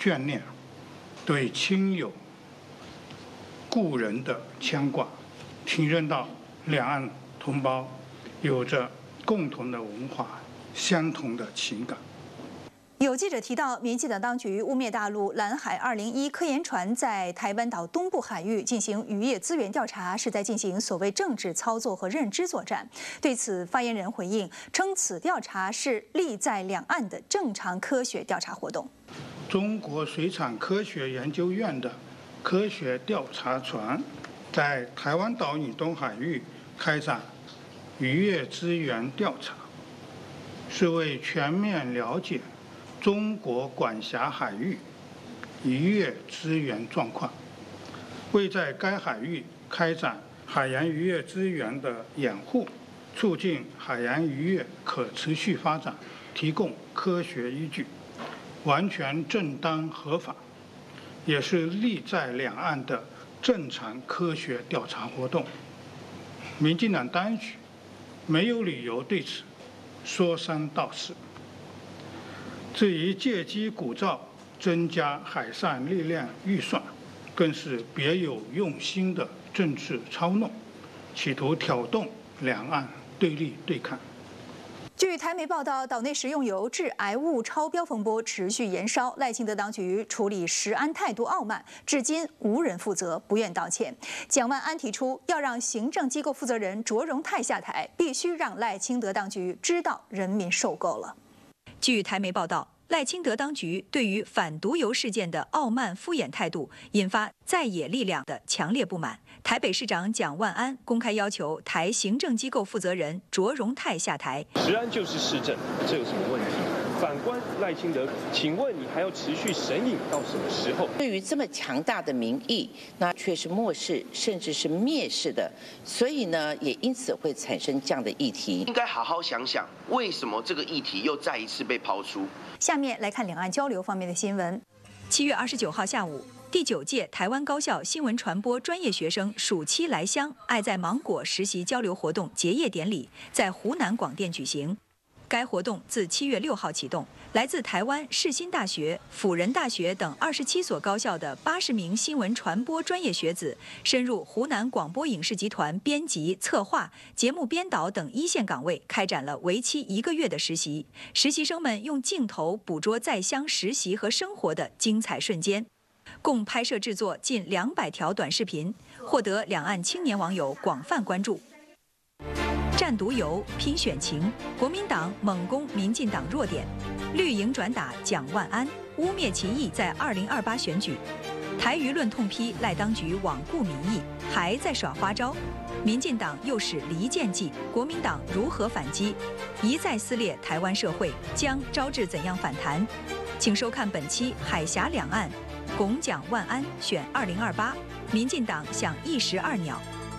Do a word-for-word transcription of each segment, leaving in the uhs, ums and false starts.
眷恋，对亲友、故人的牵挂，体认到两岸同胞有着共同的文化、相同的情感。 有记者提到，民进党当局污蔑大陆蓝海二零一科研船在台湾岛东部海域进行渔业资源调查，是在进行所谓政治操作和认知作战。对此，发言人回应称，此调查是利在两岸的正常科学调查活动。 中国水产科学研究院的科学调查船在台湾岛以东海域开展渔业资源调查，是为全面了解中国管辖海域渔业资源状况，为在该海域开展海洋渔业资源的掩护，促进海洋渔业可持续发展提供科学依据，完全正当合法，也是利在两岸的正常科学调查活动。民进党当局没有理由对此说三道四。至于借机鼓噪增加海上力量预算，更是别有用心的政治操弄，企图挑动两岸对立对抗。 据台媒报道，岛内食用油致癌物超标风波持续延烧，赖清德当局处理食安态度傲慢，至今无人负责，不愿道歉。蒋万安提出要让行政机构负责人卓荣泰下台，必须让赖清德当局知道人民受够了。据台媒报道，赖清德当局对于反毒油事件的傲慢敷衍态度，引发在野力量的强烈不满。台北市长蒋万安公开要求台行政机构负责人卓荣泰下台。 食安就是市政，这有什么问题？反观赖清德，请问你还要持续神隐到什么时候？ 对于这么强大的民意，那却是漠视甚至是蔑视的，所以呢，也因此会产生这样的议题。 应该好好想想，为什么这个议题又再一次被抛出？ 下面来看两岸交流方面的新闻。七月二十九号下午，第九届台湾高校新闻传播专业学生暑期来乡爱在芒果实习交流活动结业典礼在湖南广电举行。该活动自七月六号启动，来自台湾世新大学、辅仁大学等二十七所高校的八十名新闻传播专业学子，深入湖南广播影视集团编辑、策划、节目编导等一线岗位，开展了为期一个月的实习。实习生们用镜头捕捉在乡实习和生活的精彩瞬间，共拍摄制作近两百条短视频，获得两岸青年网友广泛关注。战毒油拼选情，国民党猛攻民进党弱点，绿营转打蒋万安，污蔑其意在二零二八选举。台舆论痛批赖当局罔顾民意，还在耍花招。民进党又使离间计，国民党如何反击？一再撕裂台湾社会，将招致怎样反弹？请收看本期《海峡两岸》，拱蒋万安选二零二八，民进党想一石二鸟。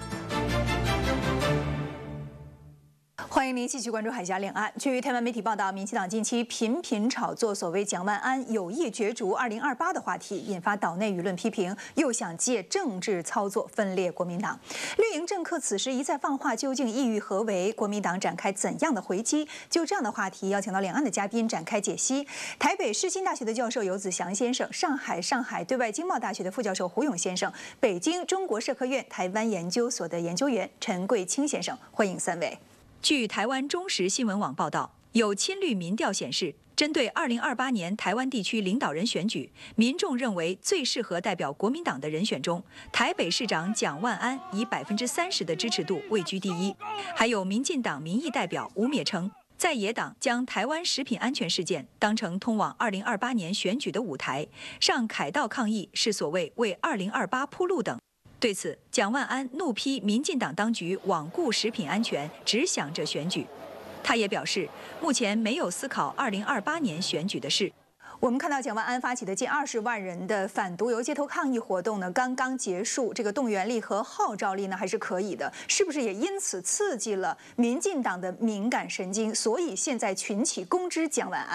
欢迎您继续关注海峡两岸。据台湾媒体报道，民进党近期频频炒作所谓蒋万安有意角逐二零二八的话题，引发岛内舆论批评，又想借政治操作分裂国民党。绿营政客此时一再放话，究竟意欲何为？国民党展开怎样的回击？就这样的话题，邀请到两岸的嘉宾展开解析。台北世新大学的教授游子祥先生，上海上海对外经贸大学的副教授胡勇先生，北京中国社科院台湾研究所的研究员陈桂清先生，欢迎三位。据台湾中时新闻网报道，有亲绿民调显示，针对二零二八年台湾地区领导人选举，民众认为最适合代表国民党的人选中，台北市长蒋万安以百分之三十的支持度位居第一。还有民进党民意代表吴蔑称，在野党将台湾食品安全事件当成通往二零二八年选举的舞台，上凯道抗议是所谓为二零二八铺路等。对此，蒋万安怒批民进党当局罔顾食品安全，只想着选举。他也表示，目前没有思考二零二八年选举的事。我们看到蒋万安发起的近二十万人的反毒油街头抗议活动呢，刚刚结束，这个动员力和号召力呢还是可以的，是不是也因此刺激了民进党的敏感神经？所以现在群起攻之蒋万安。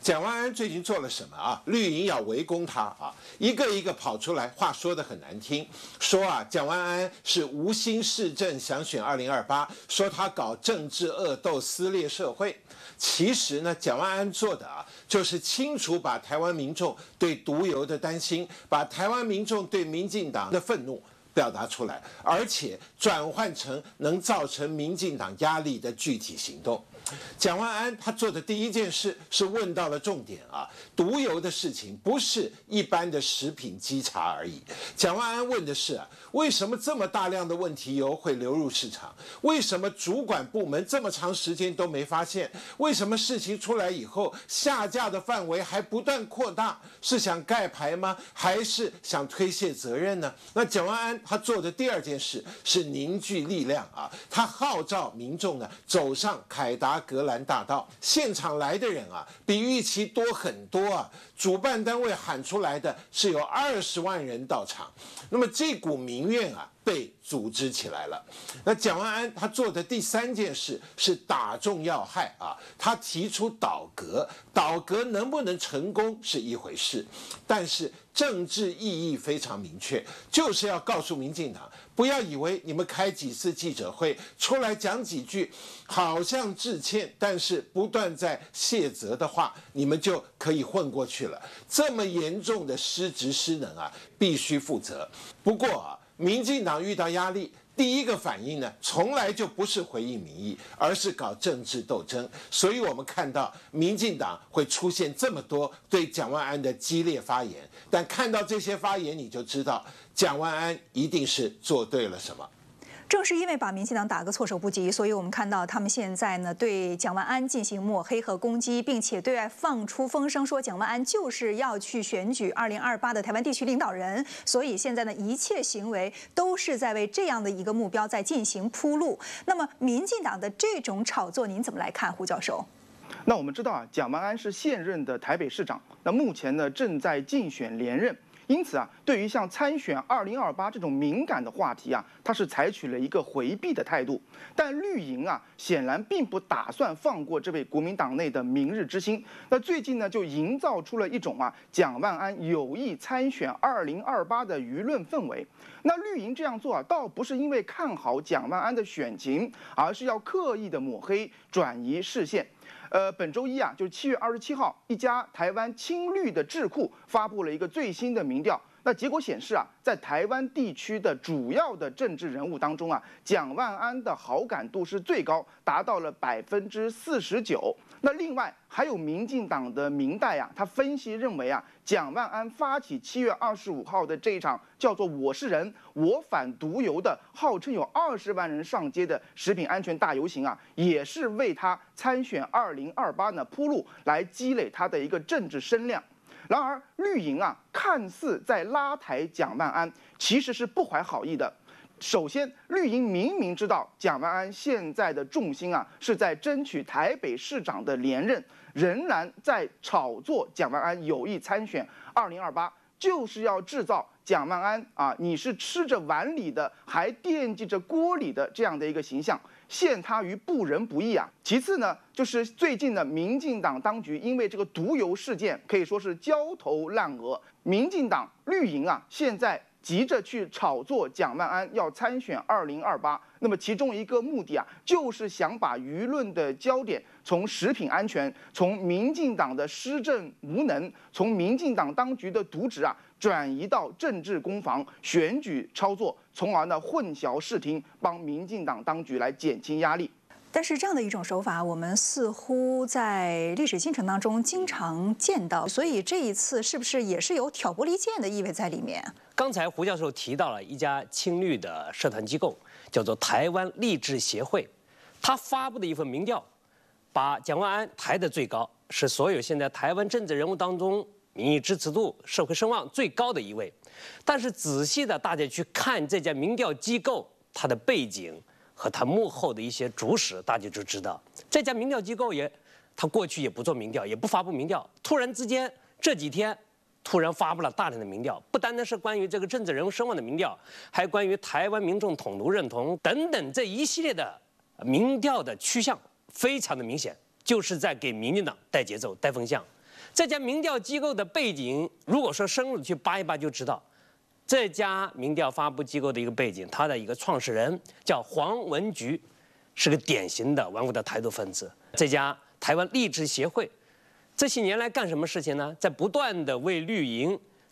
蒋万安最近做了什么啊？绿营要围攻他啊，一个一个跑出来，话说得很难听，说啊蒋万安是无心市政，想选二零二八，说他搞政治恶斗，撕裂社会。其实呢，蒋万安做的啊，就是清楚把台湾民众对毒油的担心，把台湾民众对民进党的愤怒表达出来，而且转换成能造成民进党压力的具体行动。蒋万安他做的第一件事是问到了重点啊，毒油的事情不是一般的食品稽查而已。蒋万安问的是啊，为什么这么大量的问题油会流入市场？为什么主管部门这么长时间都没发现？为什么事情出来以后下架的范围还不断扩大？是想盖牌吗？还是想推卸责任呢？那蒋万安他做的第二件事是凝聚力量啊，他号召民众呢走上凯达格兰大道，现场来的人啊，比预期多很多啊。主办单位喊出来的是有二十万人到场，那么这股民怨啊，被组织起来了。那蒋万安他做的第三件事是打中要害啊，他提出倒阁，倒阁能不能成功是一回事，但是政治意义非常明确，就是要告诉民进党，不要以为你们开几次记者会出来讲几句好像致歉，但是不断在卸责的话，你们就可以混过去了。这么严重的失职失能啊，必须负责。不过啊，民进党遇到压力，第一个反应呢，从来就不是回应民意，而是搞政治斗争。所以我们看到民进党会出现这么多对蒋万安的激烈发言，但看到这些发言，你就知道蒋万安一定是做对了什么。 正是因为把民进党打个措手不及，所以我们看到他们现在呢对蒋万安进行抹黑和攻击，并且对外放出风声说蒋万安就是要去选举二零二八的台湾地区领导人，所以现在呢一切行为都是在为这样的一个目标在进行铺路。那么民进党的这种炒作，您怎么来看，胡教授？ 那我们知道啊，蒋万安是现任的台北市长，那目前呢正在竞选连任。因此啊，对于像参选二零二八这种敏感的话题啊，他是采取了一个回避的态度。但绿营啊，显然并不打算放过这位国民党内的明日之星。那最近呢，就营造出了一种啊，蒋万安有意参选二零二八的舆论氛围。那绿营这样做啊，倒不是因为看好蒋万安的选情，而是要刻意的抹黑、转移视线。呃，本周一啊，就是七月二十七号，一家台湾青绿的智库发布了一个最新的民调。那结果显示啊，在台湾地区的主要的政治人物当中啊，蒋万安的好感度是最高，达到了百分之四十九。那另外还有民进党的民代啊，他分析认为啊，蒋万安发起七月二十五号的这一场叫做“我是人，我反毒油”的，号称有二十万人上街的食品安全大游行啊，也是为他参选二零二八呢铺路，来积累他的一个政治声量。然而，绿营啊，看似在拉抬蒋万安，其实是不怀好意的。首先，绿营明明知道蒋万安现在的重心啊是在争取台北市长的连任，仍然在炒作蒋万安有意参选二零二八，就是要制造蒋万安啊，你是吃着碗里的，还惦记着锅里的这样的一个形象，陷他于不仁不义啊。其次呢，就是最近的民进党当局因为这个毒油事件可以说是焦头烂额，民进党绿营啊现在急着去炒作蒋万安要参选二零二八，那么其中一个目的啊，就是想把舆论的焦点从食品安全、从民进党的施政无能、从民进党当局的渎职啊，转移到政治攻防、选举操作，从而呢混淆视听，帮民进党当局来减轻压力。 但是这样的一种手法，我们似乎在历史进程当中经常见到，所以这一次是不是也是有挑拨离间的意味在里面？ 刚才胡教授提到了一家青绿的社团机构，叫做台湾励志协会，他发布的一份民调，把蒋万安抬得最高，是所有现在台湾政治人物当中民意支持度、社会声望最高的一位。但是仔细的大家去看这家民调机构它的背景和它幕后的一些主使，大家就知道这家民调机构也，它过去也不做民调，也不发布民调，突然之间这几天突然发布了大量的民调，不单单是关于这个政治人物声望的民调，还关于台湾民众统独认同等等这一系列的民调的趋向非常的明显，就是在给民进党带节奏、带风向。 这家民调机构的背景，如果说深入去扒一扒，就知道，这家民调发布机构的一个背景，它的一个创始人叫黄文菊，是个典型的顽固的台独分子。这家台湾励志协会，这些年来干什么事情呢？在不断的为绿营